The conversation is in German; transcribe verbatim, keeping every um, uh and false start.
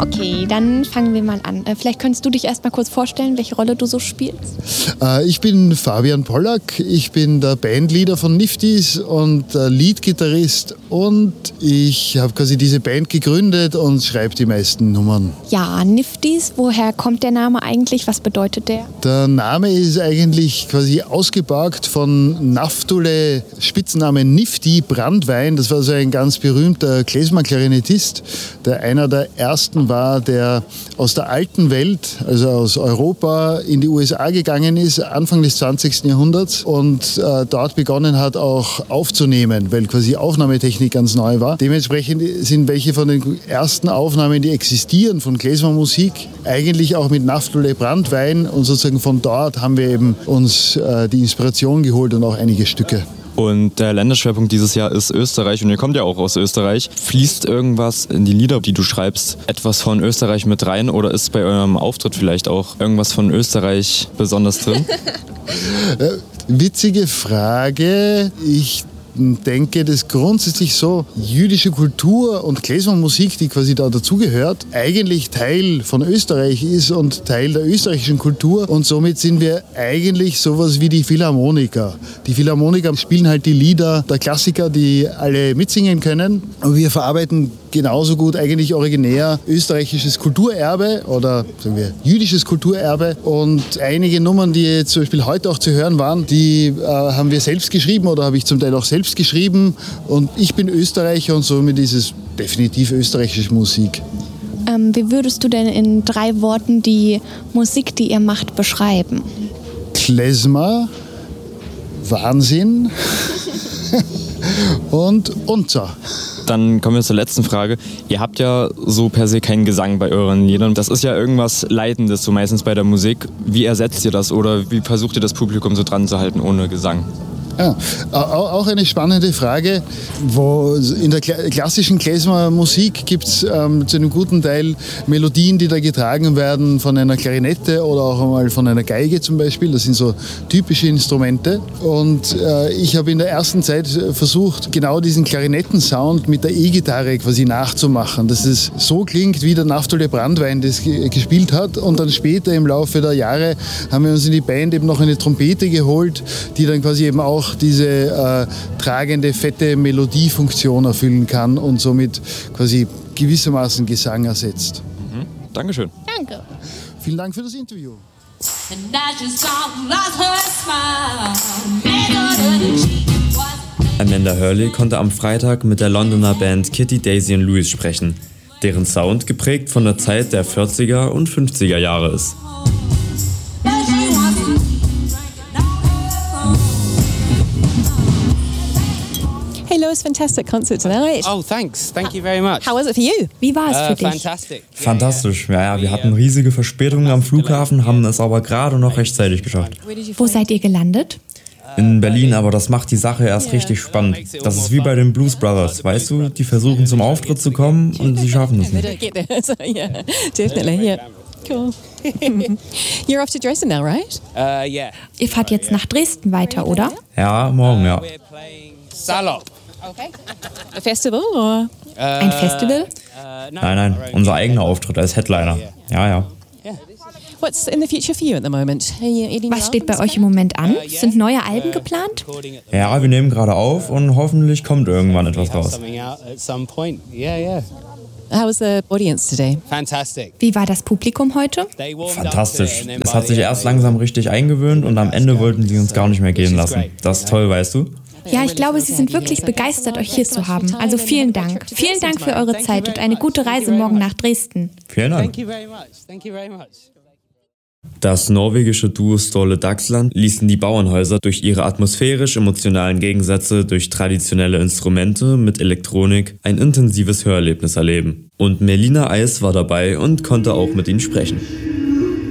Okay, dann fangen wir mal an. Äh, vielleicht könntest du dich erst mal kurz vorstellen, welche Rolle du so spielst. Äh, ich bin Fabian Pollack, ich bin der Bandleader von Nifties und äh, Leadgitarrist und ich habe quasi diese Band gegründet und schreibe die meisten Nummern. Ja, Nifties, woher kommt der Name eigentlich? Was bedeutet der? Der Name ist eigentlich quasi ausgeborgt von Naftule, Spitzname Nifty Brandwein. Das war so ein ganz berühmter Klezmer-Klarinettist, der einer der ersten war, der aus der alten Welt, also aus Europa, in die U S A gegangen ist, Anfang des zwanzigsten Jahrhunderts und äh, dort begonnen hat, auch aufzunehmen, weil quasi Aufnahmetechnik ganz neu war. Dementsprechend sind welche von den ersten Aufnahmen, die existieren von Klezmer-Musik, eigentlich auch mit Naftule Brandwein und sozusagen von dort haben wir eben uns äh, die Inspiration geholt und auch einige Stücke. Und der Länderschwerpunkt dieses Jahr ist Österreich und ihr kommt ja auch aus Österreich. Fließt irgendwas in die Lieder, die du schreibst, etwas von Österreich mit rein oder ist bei eurem Auftritt vielleicht auch irgendwas von Österreich besonders drin? äh, witzige Frage. Ich denke, dass grundsätzlich so jüdische Kultur und Klezmer-Musik, die quasi da dazugehört, eigentlich Teil von Österreich ist und Teil der österreichischen Kultur und somit sind wir eigentlich sowas wie die Philharmoniker. Die Philharmoniker spielen halt die Lieder der Klassiker, die alle mitsingen können und wir verarbeiten genauso gut eigentlich originär österreichisches Kulturerbe oder sagen wir jüdisches Kulturerbe und einige Nummern, die jetzt zum Beispiel heute auch zu hören waren, die äh, haben wir selbst geschrieben oder habe ich zum Teil auch selbst geschrieben und ich bin Österreicher und somit ist es definitiv österreichische Musik. Ähm, wie würdest du denn in drei Worten die Musik, die ihr macht, beschreiben? Klezmer, Wahnsinn und Unzer. Dann kommen wir zur letzten Frage. Ihr habt ja so per se keinen Gesang bei euren Liedern. Das ist ja irgendwas Leitendes, so meistens bei der Musik. Wie ersetzt ihr das oder wie versucht ihr das Publikum so dran zu halten ohne Gesang? Ja, auch eine spannende Frage, wo in der klassischen Klezmer-Musik gibt es ähm, zu einem guten Teil Melodien, die da getragen werden von einer Klarinette oder auch einmal von einer Geige zum Beispiel. Das sind so typische Instrumente. Und äh, ich habe in der ersten Zeit versucht, genau diesen Klarinettensound mit der E-Gitarre quasi nachzumachen, dass es so klingt, wie der Naftule Brandwein das ge- gespielt hat. Und dann später im Laufe der Jahre haben wir uns in die Band eben noch eine Trompete geholt, die dann quasi eben auch diese äh, tragende, fette Melodiefunktion erfüllen kann und somit quasi gewissermaßen Gesang ersetzt. Mhm. Dankeschön. Danke. Vielen Dank für das Interview. Amanda Hurley konnte am Freitag mit der Londoner Band Kitty, Daisy und Louis sprechen, deren Sound geprägt von der Zeit der vierziger und fünfziger Jahre ist. Hey Louis, fantastic concert tonight. Oh, thanks. Thank you very much. How was it for you? Wie war es für Uh, dich? fantastic. Fantastisch, ja, ja, wir hatten riesige Verspätungen am Flughafen, haben es aber gerade noch rechtzeitig geschafft. Wo seid ihr gelandet? In Berlin, aber das macht die Sache erst richtig spannend. Das ist wie bei den Blues Brothers, weißt du? Die versuchen zum Auftritt zu kommen und sie schaffen es They nicht. don't get there, so yeah, definitely, yeah. Cool. You're off to Dresden now, right? Uh, yeah. Ihr fahrt jetzt nach Dresden weiter, oder? Ja, morgen, ja. We're playing Salop. A festival or? Ein Festival? Uh, no, Nein, nein, unser eigener Auftritt als Headliner. Ja, ja. What's in the future for you at the moment? Are you eating Was steht bei euch im Moment an? Sind neue Alben geplant? Ja, wir nehmen gerade auf und hoffentlich kommt irgendwann etwas raus. Something out at some point. Yeah, yeah. How was the audience today? Fantastic. Wie war das Publikum heute? They warmed up Fantastisch. to it and then Es by hat sich the erst end, langsam richtig eingewöhnt und am Ende wollten sie uns gar nicht mehr gehen lassen. Das ist toll, weißt du? Ja, ich glaube, Sie sind wirklich begeistert, euch hier zu haben. Also vielen Dank. Vielen Dank für eure Zeit und eine gute Reise morgen nach Dresden. Vielen Dank. Thank you very much. Thank you very much. Das norwegische Duo Ståle Dagsland ließen die Bauernhäuser durch ihre atmosphärisch-emotionalen Gegensätze durch traditionelle Instrumente mit Elektronik ein intensives Hörerlebnis erleben. Und Melina Eis war dabei und konnte auch mit ihnen sprechen.